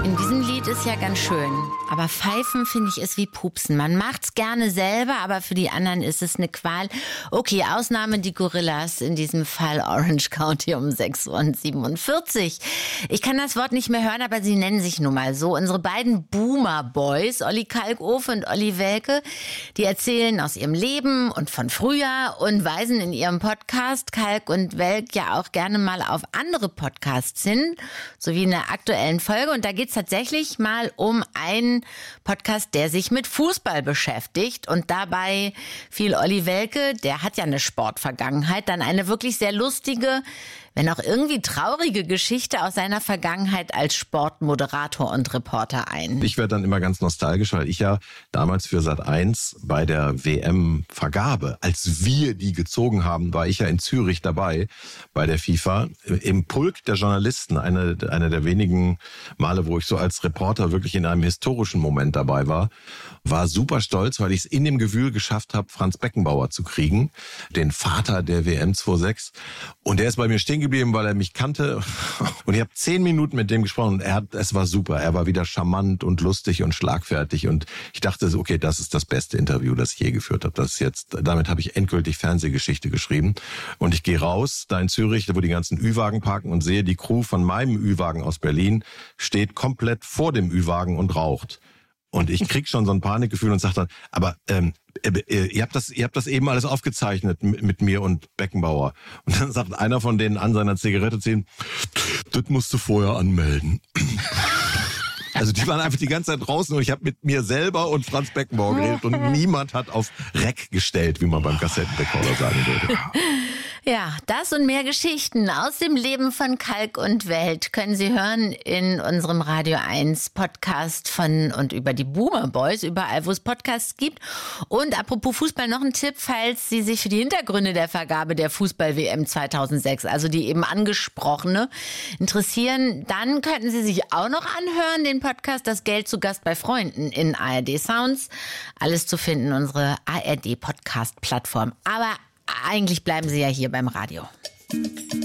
In diesem Lied ist ja ganz schön, aber Pfeifen, finde ich, ist wie Pupsen. Man macht's gerne selber, aber für die anderen ist es eine Qual. Okay, Ausnahme die Gorillas, in diesem Fall Orange County um 6:47 Uhr. Ich kann das Wort nicht mehr hören, aber sie nennen sich nun mal so. Unsere beiden Boomer-Boys, Olli Kalkofe und Olli Welke, die erzählen aus ihrem Leben und von früher und weisen in ihrem Podcast Kalk und Welk ja auch gerne mal auf andere Podcasts hin, so wie in der aktuellen Folge. Und da geht's tatsächlich mal um einen Podcast, der sich mit Fußball beschäftigt. Und dabei fiel Olli Welke, der hat ja eine Sportvergangenheit, dann eine wirklich sehr lustige, wenn auch irgendwie traurige Geschichte aus seiner Vergangenheit als Sportmoderator und Reporter ein. Ich werde dann immer ganz nostalgisch, weil ich ja damals für Sat.1 bei der WM-Vergabe, als wir die gezogen haben, war ich ja in Zürich dabei bei der FIFA im Pulk der Journalisten. Eine der wenigen Male, wo ich so als Reporter wirklich in einem historischen Moment dabei war. War super stolz, weil ich es in dem Gewühl geschafft habe, Franz Beckenbauer zu kriegen, den Vater der WM 2006. Und der ist bei mir stehen geblieben, weil er mich kannte. Und ich habe 10 Minuten mit dem gesprochen. Und es war super. Er war wieder charmant und lustig und schlagfertig. Und ich dachte so, okay, das ist das beste Interview, das ich je geführt habe. Damit habe ich endgültig Fernsehgeschichte geschrieben. Und ich gehe raus, da in Zürich, wo die ganzen Ü-Wagen parken und sehe, die Crew von meinem Ü-Wagen aus Berlin steht komplett vor dem Ü-Wagen und raucht. Und ich krieg schon so ein Panikgefühl und sag dann, aber ihr habt das eben alles aufgezeichnet mit mir und Beckenbauer. Und dann sagt einer von denen an seiner Zigarette ziehen, das musst du vorher anmelden. Also die waren einfach die ganze Zeit draußen und ich habe mit mir selber und Franz Beckenbauer geredet und niemand hat auf Rec gestellt, wie man beim Kassettenrekorder sagen würde. Ja, das und mehr Geschichten aus dem Leben von Kalk und Welk können Sie hören in unserem Radio 1 Podcast von und über die Boomer Boys, überall wo es Podcasts gibt. Und apropos Fußball noch ein Tipp, falls Sie sich für die Hintergründe der Vergabe der Fußball-WM 2006, also die eben angesprochene, interessieren, dann könnten Sie sich auch noch anhören, den Podcast Das Geld zu Gast bei Freunden in ARD Sounds. Alles zu finden, unsere ARD Podcast-Plattform. Aber eigentlich bleiben Sie ja hier beim Radio.